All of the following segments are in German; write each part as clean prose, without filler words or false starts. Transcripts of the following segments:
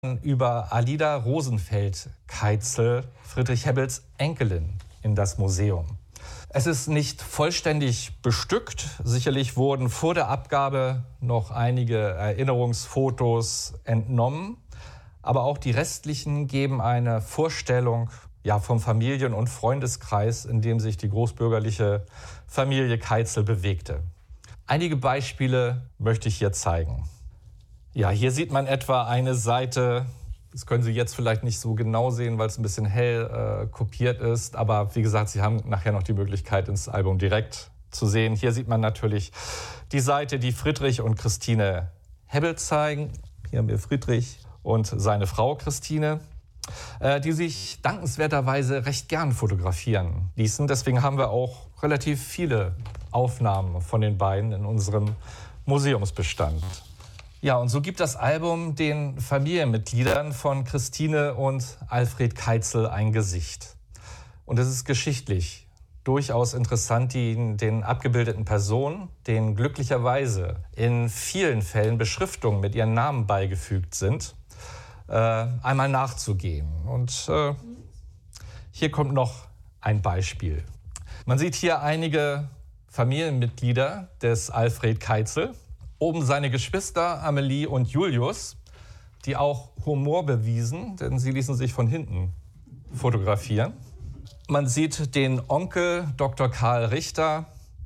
über Alida Rosenfeld-Keizel, Friedrich Hebbels Enkelin, in das Museum. Es ist nicht vollständig bestückt. Sicherlich wurden vor der Abgabe noch einige Erinnerungsfotos entnommen. Aber auch die restlichen geben eine Vorstellung vom Familien- und Freundeskreis, in dem sich die großbürgerliche Familie Keizel bewegte. Einige Beispiele möchte ich hier zeigen. Ja, hier sieht man etwa eine Seite. Das können Sie jetzt vielleicht nicht so genau sehen, weil es ein bisschen hell kopiert ist. Aber wie gesagt, Sie haben nachher noch die Möglichkeit, ins Album direkt zu sehen. Hier sieht man natürlich die Seite, die Friedrich und Christine Hebbel zeigen. Hier haben wir Friedrich und seine Frau Christine, die sich dankenswerterweise recht gern fotografieren ließen. Deswegen haben wir auch relativ viele Aufnahmen von den beiden in unserem Museumsbestand. Ja, und so gibt das Album den Familienmitgliedern von Christine und Alfred Keizel ein Gesicht. Und es ist geschichtlich durchaus interessant, den abgebildeten Personen, denen glücklicherweise in vielen Fällen Beschriftungen mit ihren Namen beigefügt sind, einmal nachzugehen. Und hier kommt noch ein Beispiel. Man sieht hier einige Familienmitglieder des Alfred Keizel. Oben seine Geschwister Amelie und Julius, die auch Humor bewiesen, denn sie ließen sich von hinten fotografieren. Man sieht den Onkel Dr. Karl Richter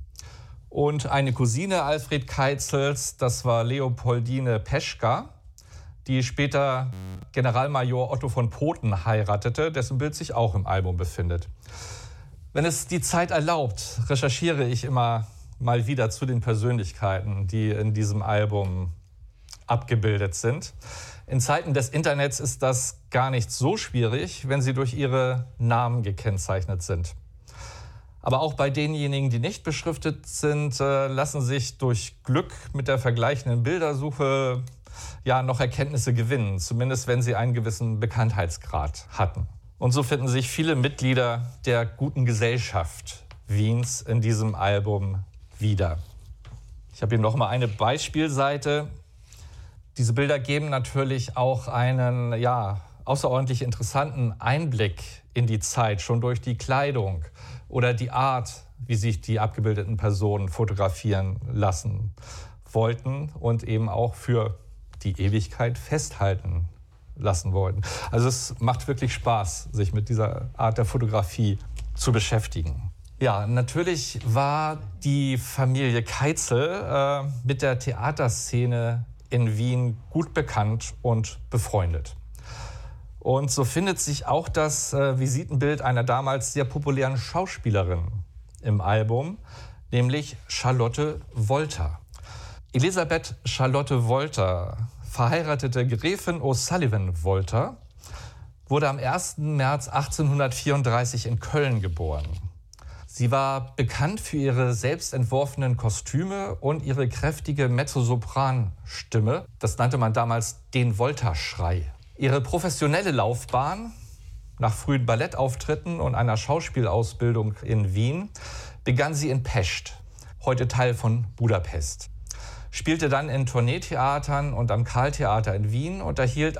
und eine Cousine Alfred Keizels, das war Leopoldine Peschka, die später Generalmajor Otto von Pothen heiratete, dessen Bild sich auch im Album befindet. Wenn es die Zeit erlaubt, recherchiere ich immer mal wieder zu den Persönlichkeiten, die in diesem Album abgebildet sind. In Zeiten des Internets ist das gar nicht so schwierig, wenn sie durch ihre Namen gekennzeichnet sind. Aber auch bei denjenigen, die nicht beschriftet sind, lassen sich durch Glück mit der vergleichenden Bildersuche noch Erkenntnisse gewinnen, zumindest wenn sie einen gewissen Bekanntheitsgrad hatten. Und so finden sich viele Mitglieder der guten Gesellschaft Wiens in diesem Album wieder. Ich habe hier noch mal eine Beispielseite. Diese Bilder geben natürlich auch einen außerordentlich interessanten Einblick in die Zeit, schon durch die Kleidung oder die Art, wie sich die abgebildeten Personen fotografieren lassen wollten und eben auch für die Ewigkeit festhalten lassen wollten. Also es macht wirklich Spaß, sich mit dieser Art der Fotografie zu beschäftigen. Ja, natürlich war die Familie Keizel mit der Theaterszene in Wien gut bekannt und befreundet. Und so findet sich auch das Visitenbild einer damals sehr populären Schauspielerin im Album, nämlich Charlotte Wolter. Elisabeth Charlotte Wolter, verheiratete Gräfin O'Sullivan Wolter, wurde am 1. März 1834 in Köln geboren. Sie war bekannt für ihre selbst entworfenen Kostüme und ihre kräftige Mezzosopranstimme. Das nannte man damals den Wolterschrei. Ihre professionelle Laufbahn, nach frühen Ballettauftritten und einer Schauspielausbildung in Wien, begann sie in Pest, heute Teil von Budapest. Spielte dann in Tourneetheatern und am Carltheater in Wien und erhielt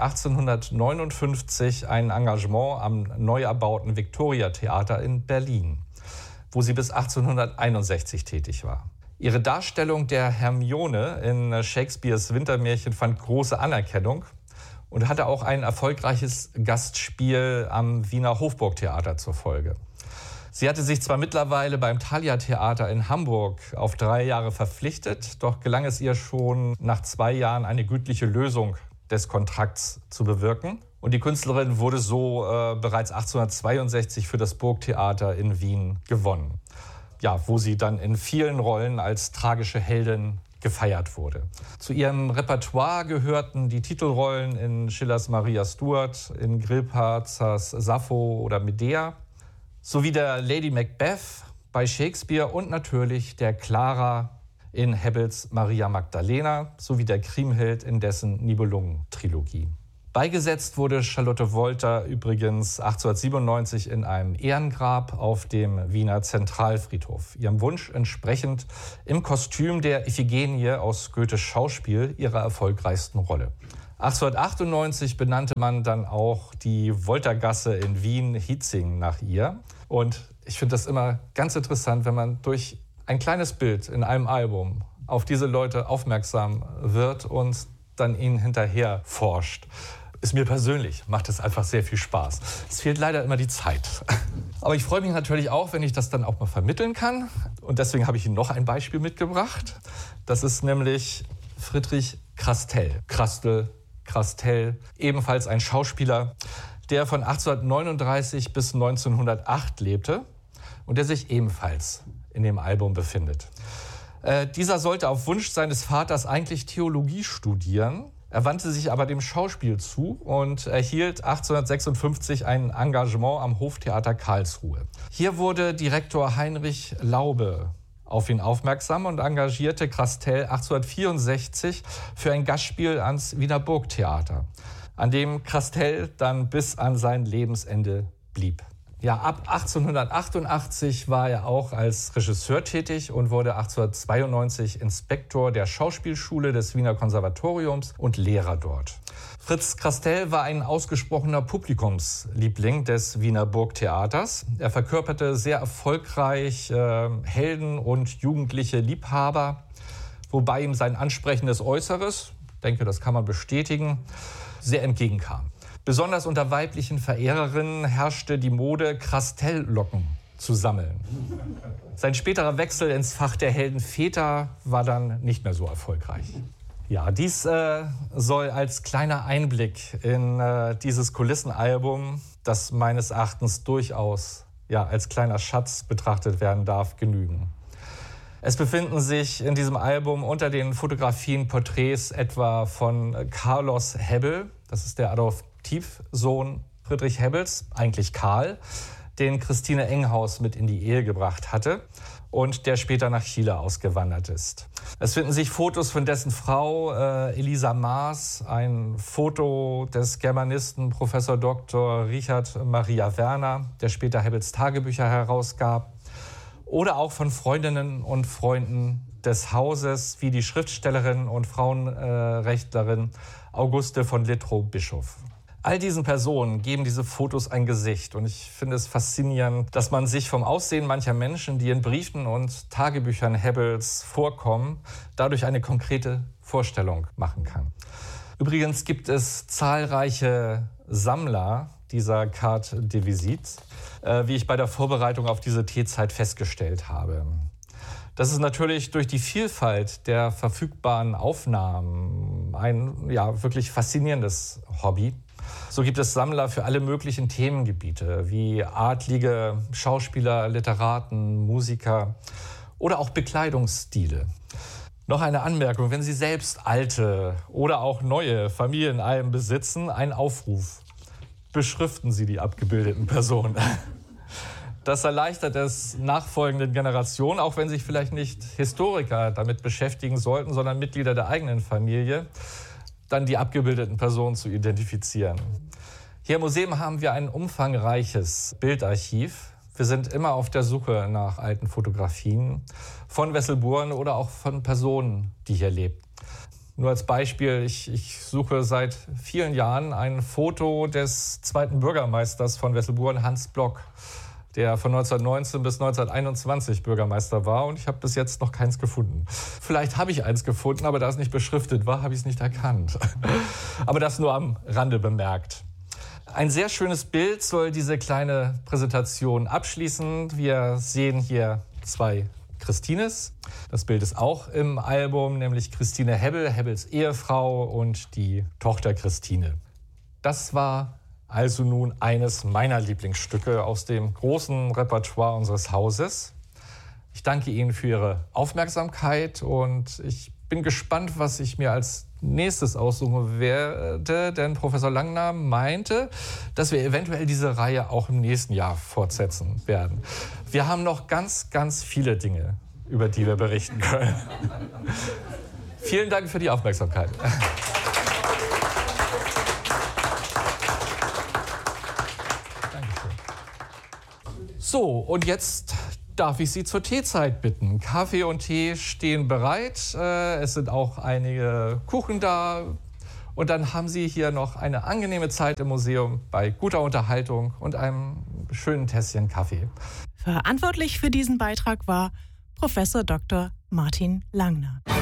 1859 ein Engagement am neu erbauten Victoria-Theater in Berlin, wo sie bis 1861 tätig war. Ihre Darstellung der Hermione in Shakespeares Wintermärchen fand große Anerkennung und hatte auch ein erfolgreiches Gastspiel am Wiener Hofburgtheater zur Folge. Sie hatte sich zwar mittlerweile beim Thalia-Theater in Hamburg auf 3 Jahre verpflichtet, doch gelang es ihr schon nach 2 Jahren eine gütliche Lösung des Kontrakts zu bewirken. Und die Künstlerin wurde so bereits 1862 für das Burgtheater in Wien gewonnen. Ja, wo sie dann in vielen Rollen als tragische Heldin gefeiert wurde. Zu ihrem Repertoire gehörten die Titelrollen in Schillers Maria Stuart, in Grillparzers Sappho oder Medea, sowie der Lady Macbeth bei Shakespeare und natürlich der Clara in Hebbels Maria Magdalena sowie der Kriemhild in dessen Nibelungen-Trilogie. Beigesetzt wurde Charlotte Wolter übrigens 1897 in einem Ehrengrab auf dem Wiener Zentralfriedhof. Ihrem Wunsch entsprechend im Kostüm der Iphigenie aus Goethes Schauspiel, ihrer erfolgreichsten Rolle. 1898 benannte man dann auch die Woltergasse in Wien-Hietzing nach ihr. Und ich finde das immer ganz interessant, wenn man durch ein kleines Bild in einem Album auf diese Leute aufmerksam wird und dann ihnen hinterher forscht. Ist mir persönlich, macht es einfach sehr viel Spaß. Es fehlt leider immer die Zeit. Aber ich freue mich natürlich auch, wenn ich das dann auch mal vermitteln kann. Und deswegen habe ich Ihnen noch ein Beispiel mitgebracht. Das ist nämlich Friedrich Krastell. Krastell, ebenfalls ein Schauspieler, der von 1839 bis 1908 lebte und der sich ebenfalls in dem Album befindet. Dieser sollte auf Wunsch seines Vaters eigentlich Theologie studieren. Er wandte sich aber dem Schauspiel zu und erhielt 1856 ein Engagement am Hoftheater Karlsruhe. Hier wurde Direktor Heinrich Laube auf ihn aufmerksam und engagierte Krastell 1864 für ein Gastspiel ans Wiener Burgtheater, an dem Krastell dann bis an sein Lebensende blieb. Ja, ab 1888 war er auch als Regisseur tätig und wurde 1892 Inspektor der Schauspielschule des Wiener Konservatoriums und Lehrer dort. Fritz Krastell war ein ausgesprochener Publikumsliebling des Wiener Burgtheaters. Er verkörperte sehr erfolgreich Helden und jugendliche Liebhaber, wobei ihm sein ansprechendes Äußeres, ich denke, das kann man bestätigen, sehr entgegenkam. Besonders unter weiblichen Verehrerinnen herrschte die Mode, Krastell-Locken zu sammeln. Sein späterer Wechsel ins Fach der Heldenväter war dann nicht mehr so erfolgreich. Ja, dies soll als kleiner Einblick in dieses Kulissenalbum, das meines Erachtens durchaus als kleiner Schatz betrachtet werden darf, genügen. Es befinden sich in diesem Album unter den Fotografien Porträts etwa von Carlos Hebbel, das ist der Adoptivsohn Friedrich Hebbels, eigentlich Karl, den Christine Enghaus mit in die Ehe gebracht hatte und der später nach Chile ausgewandert ist. Es finden sich Fotos von dessen Frau Elisa Maas, ein Foto des Germanisten Professor Dr. Richard Maria Werner, der später Hebbels Tagebücher herausgab, oder auch von Freundinnen und Freunden des Hauses, wie die Schriftstellerin und Frauenrechtlerin Auguste von Littrow-Bischof. All diesen Personen geben diese Fotos ein Gesicht. Und ich finde es faszinierend, dass man sich vom Aussehen mancher Menschen, die in Briefen und Tagebüchern Hebbels vorkommen, dadurch eine konkrete Vorstellung machen kann. Übrigens gibt es zahlreiche Sammler dieser Carte de Visite, wie ich bei der Vorbereitung auf diese Teezeit festgestellt habe. Das ist natürlich durch die Vielfalt der verfügbaren Aufnahmen ein wirklich faszinierendes Hobby. So gibt es Sammler für alle möglichen Themengebiete, wie Adlige, Schauspieler, Literaten, Musiker oder auch Bekleidungsstile. Noch eine Anmerkung, wenn Sie selbst alte oder auch neue Familienalben besitzen, ein Aufruf. Beschriften Sie die abgebildeten Personen. Das erleichtert es nachfolgenden Generationen, auch wenn sich vielleicht nicht Historiker damit beschäftigen sollten, sondern Mitglieder der eigenen Familie, dann die abgebildeten Personen zu identifizieren. Hier im Museum haben wir ein umfangreiches Bildarchiv. Wir sind immer auf der Suche nach alten Fotografien von Wesselburen oder auch von Personen, die hier lebten. Nur als Beispiel, ich suche seit vielen Jahren ein Foto des zweiten Bürgermeisters von Wesselburen, Hans Block, der von 1919 bis 1921 Bürgermeister war, und ich habe bis jetzt noch keins gefunden. Vielleicht habe ich eins gefunden, aber da es nicht beschriftet war, habe ich es nicht erkannt. Aber das nur am Rande bemerkt. Ein sehr schönes Bild soll diese kleine Präsentation abschließen. Wir sehen hier zwei Christines. Das Bild ist auch im Album, nämlich Christine Hebbel, Hebbels Ehefrau, und die Tochter Christine. Das war also nun eines meiner Lieblingsstücke aus dem großen Repertoire unseres Hauses. Ich danke Ihnen für Ihre Aufmerksamkeit und ich bin gespannt, was ich mir als nächstes aussuchen werde, denn Professor Langner meinte, dass wir eventuell diese Reihe auch im nächsten Jahr fortsetzen werden. Wir haben noch ganz, ganz viele Dinge, über die wir berichten können. Vielen Dank für die Aufmerksamkeit. So, und jetzt darf ich Sie zur Teezeit bitten. Kaffee und Tee stehen bereit. Es sind auch einige Kuchen da. Und dann haben Sie hier noch eine angenehme Zeit im Museum bei guter Unterhaltung und einem schönen Tässchen Kaffee. Verantwortlich für diesen Beitrag war Professor Dr. Martin Langner.